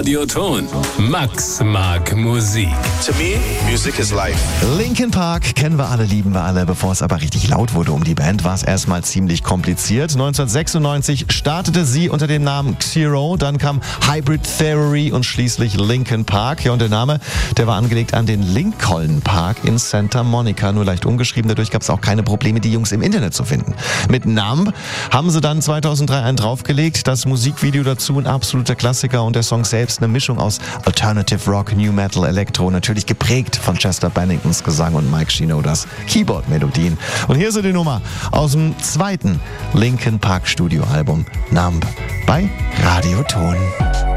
Radioton. Max mag Musik. To me, music is life. Linkin Park kennen wir alle, lieben wir alle. Bevor es aber richtig laut wurde um die Band, war es erstmal ziemlich kompliziert. 1996 startete sie unter dem Namen Xero, dann kam Hybrid Theory und schließlich Linkin Park. Ja, und der Name, der war angelegt an den Lincoln Park in Santa Monica, nur leicht umgeschrieben. Dadurch gab es auch keine Probleme, die Jungs im Internet zu finden. Mit Numb haben sie dann 2003 einen draufgelegt. Das Musikvideo dazu ein absoluter Klassiker und der Song selbst eine Mischung aus Alternative Rock, New Metal, Elektro, natürlich geprägt von Chester Benningtons Gesang und Mike Shinodas Keyboard-Melodien. Und hier ist die Nummer aus dem zweiten Linkin Park Studioalbum Numb bei Radioton.